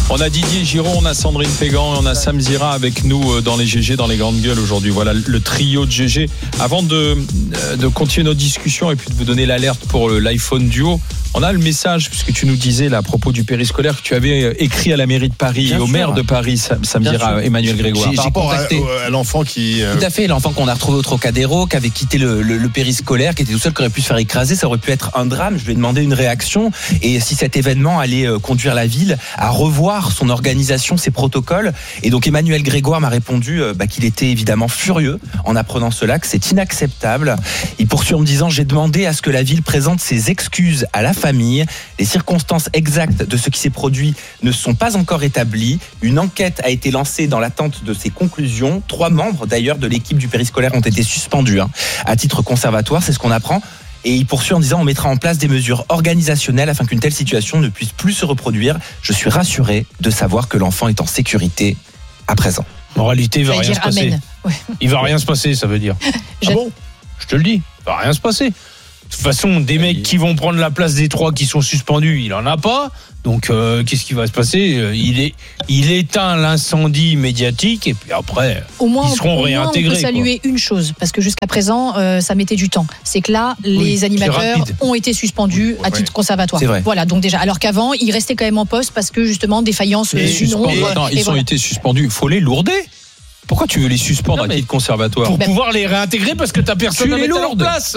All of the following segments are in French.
On a Didier Giraud, on a Sandrine Pégan et on a Sam Zira avec nous dans les GG, dans les grandes gueules aujourd'hui. Voilà le trio de GG. Avant de continuer nos discussions et puis de vous donner l'alerte pour l'iPhone Duo, on a le message, puisque tu nous disais là, à propos du périscolaire, que tu avais écrit à la mairie de Paris, Bien au sûr. Maire de Paris, Sam Zira, Emmanuel Grégoire. J'ai contacté à l'enfant qui... Tout à fait, l'enfant qu'on a retrouvé au Trocadéro, qui avait quitté le périscolaire, qui était tout seul, qui aurait pu se faire écraser, ça aurait pu être un drame. Je lui ai demandé une réaction et si cet événement allait conduire la ville à revoir son organisation, ses protocoles. Et donc Emmanuel Grégoire m'a répondu qu'il était évidemment furieux en apprenant cela, que c'est inacceptable. Il poursuit en me disant: j'ai demandé à ce que la ville présente ses excuses à la famille. Les circonstances exactes de ce qui s'est produit ne sont pas encore établies. Une enquête a été lancée dans l'attente de ses conclusions. 3 membres d'ailleurs de l'équipe du périscolaire ont été suspendus à titre conservatoire, c'est ce qu'on apprend. Et il poursuit en disant: on mettra en place des mesures organisationnelles afin qu'une telle situation ne puisse plus se reproduire. Je suis rassuré de savoir que l'enfant est en sécurité à présent. En réalité, il va rien se passer. Amen. Ouais. Il va rien se passer, ça veut dire. Ah bon ? Je te le dis, il va rien se passer. De toute façon, des mecs qui vont prendre la place des 3 qui sont suspendus, il en a pas. Donc, qu'est-ce qui va se passer ? Il éteint l'incendie médiatique et puis après, ils seront réintégrés. On peut saluer une chose, parce que jusqu'à présent, ça mettait du temps. C'est que là, les animateurs ont été suspendus à titre conservatoire. C'est vrai. Voilà, donc déjà. Alors qu'avant, ils restaient quand même en poste parce que justement, défaillance. Ils ont été suspendus. Il faut les lourder. Pourquoi tu veux les suspendre à titre conservatoire ? Pour pouvoir les réintégrer parce que t'as personne à mettre à leur place.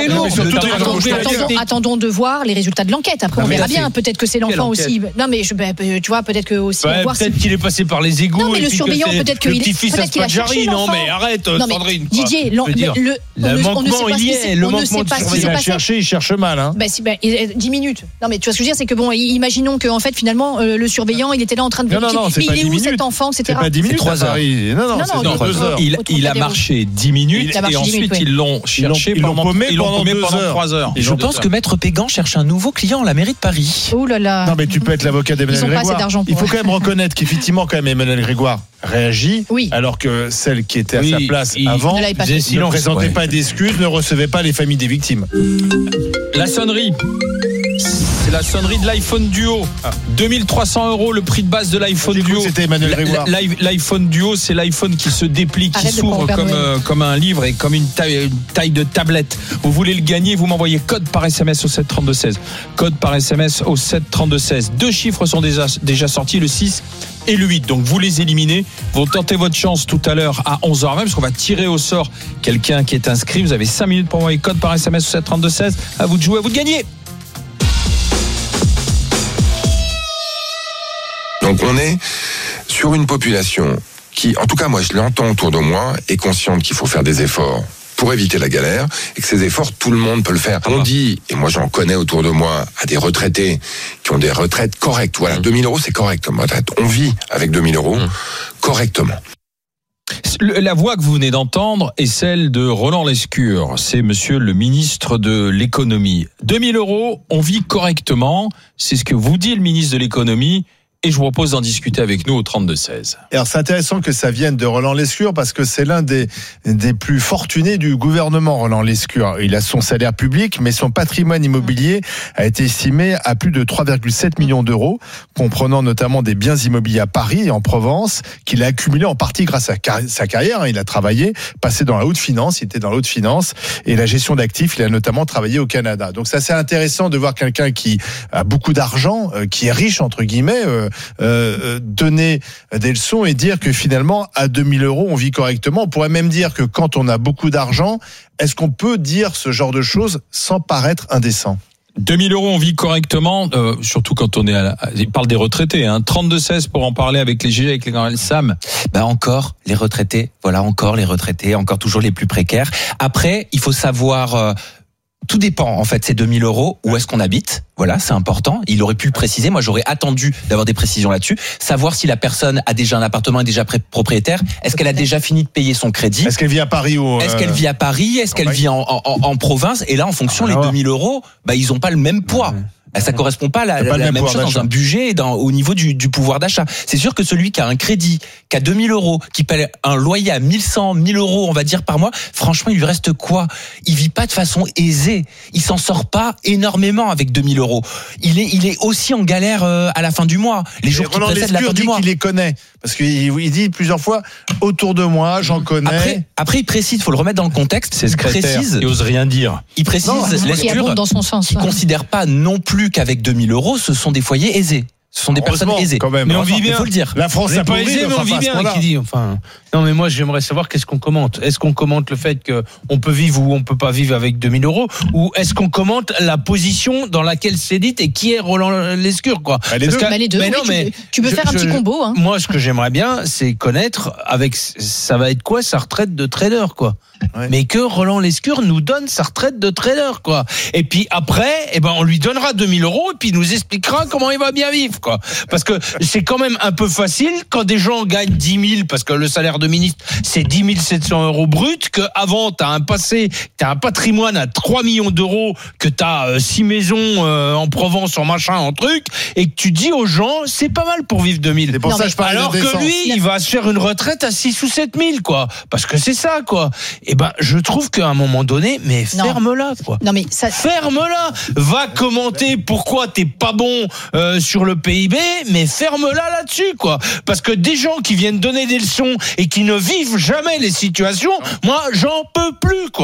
Attendons de voir les résultats de l'enquête. Après, on verra bien. Peut-être que c'est l'enfant aussi. Non, mais tu vois, peut-être que aussi. Peut-être qu'il est passé par les égouts. Non, mais le surveillant, peut-être que le petit-fils à Spadjari. Non, mais arrête, Sandrine. Didier, le manquement, il y est. Le manquement de surveillance. Il cherche mal. 10 minutes. Non, mais tu vois ce que je veux dire, c'est que bon, imaginons que en fait, finalement, le surveillant, il était là en train de vérifier. Mais il est où cet enfant, etc. C'est pas 10 minutes. 3 heures. Non, 2 heures. Il a marché 10 minutes et ensuite ils l'ont cherché pendant 3 heures. Je pense que Maître Pégan cherche un nouveau client à la mairie de Paris. Oh là là. Non, mais tu peux être l'avocat d'Emmanuel Ils ont pas assez Grégoire. d'argent pour Il faut quand même reconnaître qu'effectivement, quand même, Emmanuel Grégoire réagit, alors que celle qui était à sa place avant ne présentait pas d'excuses, ne recevait pas les familles des victimes. La sonnerie. C'est la sonnerie de l'iPhone Duo. 2300 € le prix de base de l'iPhone Duo. C'était Emmanuel Grégoire. L'iPhone Duo, c'est l'iPhone qui se déplie, qui s'ouvre comme un livre et comme une taille de tablette. Vous voulez le gagner, vous m'envoyez code par SMS au 732-16. Code par SMS au 732-16. 2 chiffres sont déjà sortis, le 6 et le 8. Donc vous les éliminez. Vous tentez votre chance tout à l'heure à 11h20 parce qu'on va tirer au sort quelqu'un qui est inscrit. Vous avez 5 minutes pour envoyer code par SMS au 732-16. À vous de jouer, à vous de gagner. Donc on est sur une population qui, en tout cas moi je l'entends autour de moi, est consciente qu'il faut faire des efforts pour éviter la galère et que ces efforts, tout le monde peut le faire. On dit, et moi j'en connais autour de moi, à des retraités qui ont des retraites correctes. Voilà, 2 000 € c'est correct comme retraite. On vit avec 2 000 € correctement. La voix que vous venez d'entendre est celle de Roland Lescure. C'est monsieur le ministre de l'économie. 2 000 €, on vit correctement. C'est ce que vous dit le ministre de l'économie. Et je vous propose d'en discuter avec nous au 32-16. Alors c'est intéressant que ça vienne de Roland Lescure parce que c'est l'un des plus fortunés du gouvernement, Roland Lescure. Il a son salaire public, mais son patrimoine immobilier a été estimé à plus de 3,7 millions d'euros, comprenant notamment des biens immobiliers à Paris et en Provence, qu'il a accumulé en partie grâce à sa carrière. Il a travaillé, passé dans la haute finance, il était dans la haute finance, et la gestion d'actifs, il a notamment travaillé au Canada. Donc ça c'est intéressant de voir quelqu'un qui a beaucoup d'argent, qui est riche entre guillemets, donner des leçons et dire que finalement à 2 000 € on vit correctement. On pourrait même dire que quand on a beaucoup d'argent, est-ce qu'on peut dire ce genre de choses sans paraître indécent ? 2 000 € on vit correctement, surtout quand on est il parle des retraités, 32-16 pour en parler avec les GG, avec les grands Sam. Encore les retraités, encore les retraités, encore toujours les plus précaires. Après, il faut savoir... Tout dépend, en fait, ces 2 000 €, où est-ce qu'on habite. Voilà, c'est important. Il aurait pu le préciser. Moi, j'aurais attendu d'avoir des précisions là-dessus. Savoir si la personne a déjà un appartement, est déjà propriétaire. Est-ce qu'elle a déjà fini de payer son crédit ? Est-ce qu'elle vit à Paris ou Est-ce qu'elle vit à Paris ? Est-ce qu'elle vit en province ? Et là, en fonction, les 2 000 €, ils ont pas le même poids. Ça correspond pas à la même chose dans un budget et au niveau du pouvoir d'achat. C'est sûr que celui qui a un crédit, qui a 2000 euros, qui paie un loyer à 1100, 1000 euros, on va dire par mois, franchement, il lui reste quoi? Il vit pas de façon aisée. Il s'en sort pas énormément avec 2000 euros. Il est aussi en galère à la fin du mois. Les jours qui précèdent la fin du mois. Il les connaît. Parce qu'il dit plusieurs fois, autour de moi, j'en connais. Après, il précise, il faut le remettre dans le contexte. C'est secrétaire, il ose rien dire. Il précise, Lescure, dans son sens, qui considère pas non plus qu'avec 2000 euros, ce sont des foyers aisés. Ce sont des personnes aisées. Quand même. Mais on vit bien. Il faut le dire. La France n'est pas aisée, mais on vit bien. Qui dit, enfin, non, mais moi, j'aimerais savoir qu'est-ce qu'on commente. Est-ce qu'on commente le fait qu'on peut vivre ou on peut pas vivre avec 2000 euros, ou est-ce qu'on commente la position dans laquelle c'est dit et qui est Roland Lescure, quoi? Les deux. Mais non, mais tu peux faire un petit combo. Hein. Moi, ce que j'aimerais bien, c'est connaître ça va être quoi sa retraite de trader, quoi. Ouais. Mais que Roland Lescure nous donne sa retraite de trader, quoi. Et puis après, on lui donnera 2000 euros et puis il nous expliquera comment il va bien vivre, quoi. Parce que c'est quand même un peu facile quand des gens gagnent 10 000, parce que le salaire de ministre, c'est 10 700 euros brut, qu'avant, t'as un patrimoine à 3 millions d'euros, que t'as 6 maisons en Provence, en machin, en truc, et que tu dis aux gens, c'est pas mal pour vivre 2000. C'est pour ça que je parle alors que lui, il va se faire une retraite à 6 ou 7 000, quoi. Parce que c'est ça, quoi. Je trouve qu'à un moment donné, mais ferme-la, quoi. Non, mais ça... Ferme-la. Va commenter pourquoi t'es pas bon sur le PIB, mais ferme-la là-dessus, quoi. Parce que des gens qui viennent donner des leçons et qui ne vivent jamais les situations, moi, j'en peux plus, quoi.